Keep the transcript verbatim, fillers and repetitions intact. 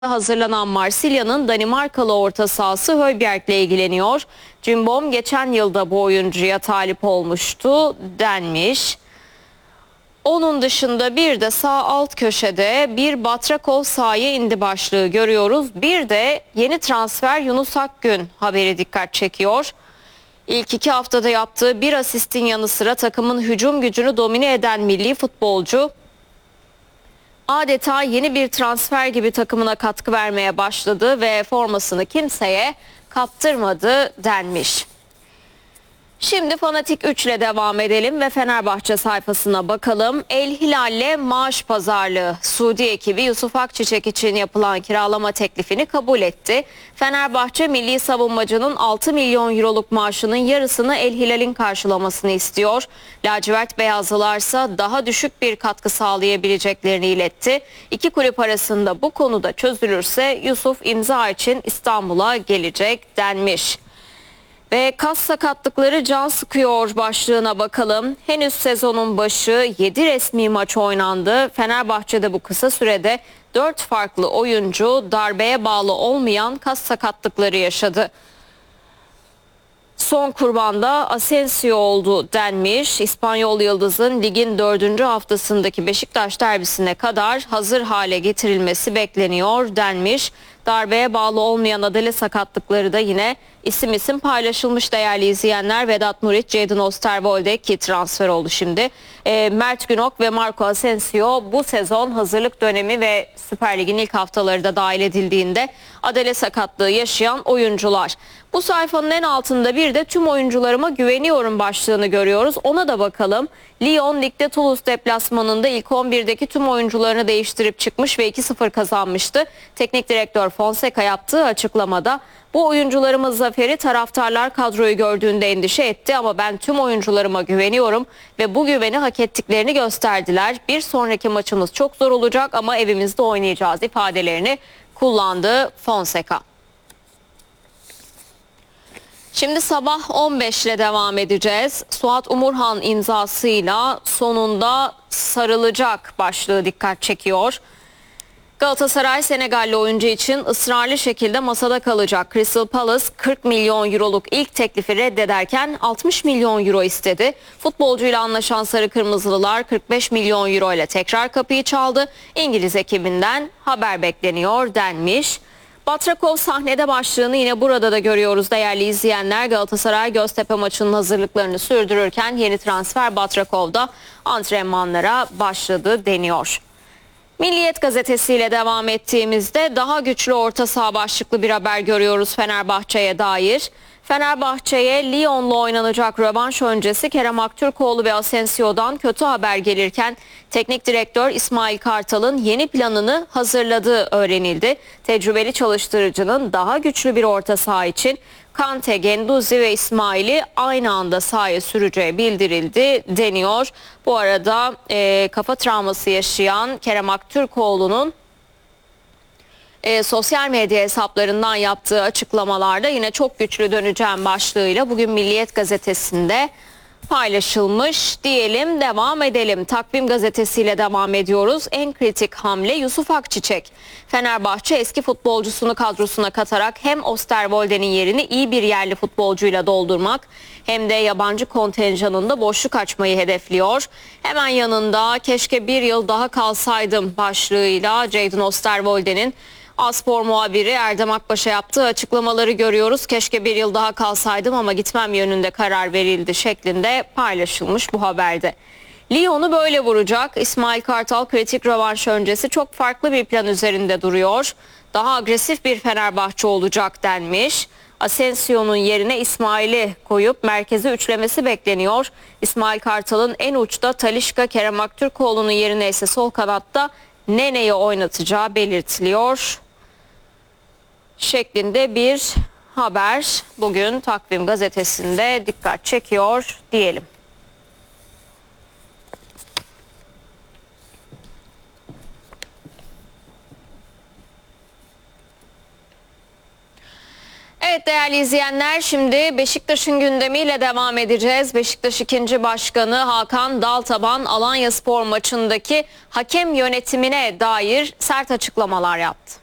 hazırlanan Marsilya'nın Danimarkalı orta sahası Højbjerg ile ilgileniyor. Cimbom geçen yılda bu oyuncuya talip olmuştu denmiş. Onun dışında bir de sağ alt köşede bir Batrakov sahaya indi başlığı görüyoruz. Bir de yeni transfer Yunus Akgün haberi dikkat çekiyor. İlk iki haftada yaptığı bir asistin yanı sıra takımın hücum gücünü domine eden milli futbolcu adeta yeni bir transfer gibi takımına katkı vermeye başladı ve formasını kimseye kaptırmadı denmiş. Şimdi Fanatik üç ile devam edelim ve Fenerbahçe sayfasına bakalım. El Hilal'le maaş pazarlığı. Suudi ekibi Yusuf Akçiçek için yapılan kiralama teklifini kabul etti. Fenerbahçe milli savunmacının altı milyon euroluk maaşının yarısını El Hilal'in karşılamasını istiyor. Lacivert beyazlılarsa daha düşük bir katkı sağlayabileceklerini iletti. İki kulüp arasında bu konuda çözülürse Yusuf imza için İstanbul'a gelecek denmiş. Ve kas sakatlıkları can sıkıyor başlığına bakalım. Henüz sezonun başı yedi resmi maç oynandı. Fenerbahçe'de bu kısa sürede dört farklı oyuncu darbeye bağlı olmayan kas sakatlıkları yaşadı. Son kurban da Asensio oldu denmiş. İspanyol Yıldız'ın ligin dördüncü haftasındaki Beşiktaş derbisine kadar hazır hale getirilmesi bekleniyor denmiş. Darbeye bağlı olmayan adale sakatlıkları da yine isim isim paylaşılmış değerli izleyenler. Vedat Muriç, Jadon Osterwolde ki transfer oldu şimdi. E, Mert Günok ve Marco Asensio bu sezon hazırlık dönemi ve Süper Lig'in ilk haftaları da dahil edildiğinde adale sakatlığı yaşayan oyuncular. Bu sayfanın en altında bir de tüm oyuncularıma güveniyorum başlığını görüyoruz. Ona da bakalım. Lyon ligde Toulouse deplasmanında ilk on birdeki tüm oyuncularını değiştirip çıkmış ve iki sıfır kazanmıştı. Teknik direktör Fonseca yaptığı açıklamada bu oyuncularımız zaferi taraftarlar kadroyu gördüğünde endişe etti ama ben tüm oyuncularıma güveniyorum ve bu güveni hak ettiklerini gösterdiler. Bir sonraki maçımız çok zor olacak ama evimizde oynayacağız ifadelerini kullandı Fonseca. Şimdi sabah on beş ile devam edeceğiz. Suat Umurhan imzasıyla sonunda sarılacak başlığı dikkat çekiyor. Galatasaray Senegalli oyuncu için ısrarlı şekilde masada kalacak. Crystal Palace kırk milyon euroluk ilk teklifi reddederken altmış milyon euro istedi. Futbolcuyla anlaşan Sarı Kırmızılılar kırk beş milyon euro ile tekrar kapıyı çaldı. İngiliz ekibinden haber bekleniyor denmiş. Batrakov sahnede başlığını yine burada da görüyoruz değerli izleyenler. Galatasaray Göztepe maçının hazırlıklarını sürdürürken yeni transfer Batrakov'da antrenmanlara başladı deniyor. Milliyet gazetesiyle devam ettiğimizde daha güçlü orta saha başlıklı bir haber görüyoruz Fenerbahçe'ye dair. Fenerbahçe'ye Lyon'la oynanacak rövanş öncesi Kerem Aktürkoğlu ve Asensio'dan kötü haber gelirken teknik direktör İsmail Kartal'ın yeni planını hazırladığı öğrenildi. Tecrübeli çalıştırıcının daha güçlü bir orta saha için Kante, Genduzi ve İsmail'i aynı anda sahaya süreceği bildirildi deniyor. Bu arada e, kafa travması yaşayan Kerem Aktürkoğlu'nun E, sosyal medya hesaplarından yaptığı açıklamalarda yine çok güçlü döneceğim başlığıyla bugün Milliyet gazetesinde paylaşılmış diyelim, devam edelim. Takvim gazetesiyle devam ediyoruz. En kritik hamle Yusuf Akçiçek. Fenerbahçe eski futbolcusunu kadrosuna katarak hem Osterwolde'nin yerini iyi bir yerli futbolcuyla doldurmak hem de yabancı kontenjanında boşluk açmayı hedefliyor. Hemen yanında keşke bir yıl daha kalsaydım başlığıyla Jadon Osterwolde'nin Aspor muhabiri Erdem Akbaş'a yaptığı açıklamaları görüyoruz. Keşke bir yıl daha kalsaydım ama gitmem yönünde karar verildi şeklinde paylaşılmış bu haberde. Lyon'u böyle vuracak. İsmail Kartal kritik rövanş öncesi çok farklı bir plan üzerinde duruyor. Daha agresif bir Fenerbahçe olacak denmiş. Asensio'nun yerine İsmail'i koyup merkeze üçlemesi bekleniyor. İsmail Kartal'ın en uçta Talisca, Kerem Aktürkoğlu'nun yerine ise sol kanatta Nene'yi oynatacağı belirtiliyor şeklinde bir haber bugün Takvim gazetesinde dikkat çekiyor diyelim. Evet değerli izleyenler, şimdi Beşiktaş'ın gündemiyle devam edeceğiz. Beşiktaş ikinci Başkanı Hakan Daltaban Alanyaspor maçındaki hakem yönetimine dair sert açıklamalar yaptı.